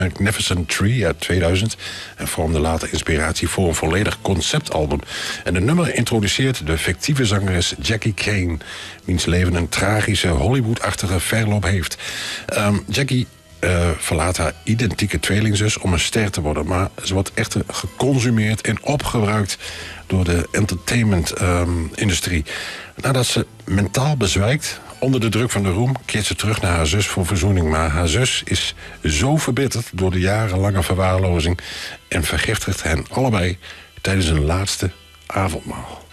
Magnificent Tree uit 2000 en vormde later inspiratie voor een volledig conceptalbum. En de nummer introduceert de fictieve zangeres Jackie Kane, wiens leven een tragische Hollywood-achtige verloop heeft. Jackie verlaat haar identieke tweelingzus om een ster te worden, maar ze wordt echter geconsumeerd en opgebruikt door de entertainment-industrie. Nadat ze mentaal bezwijkt onder de druk van de roem, keert ze terug naar haar zus voor verzoening. Maar haar zus is zo verbitterd door de jarenlange verwaarlozing en vergiftigt hen allebei tijdens een laatste avondmaal.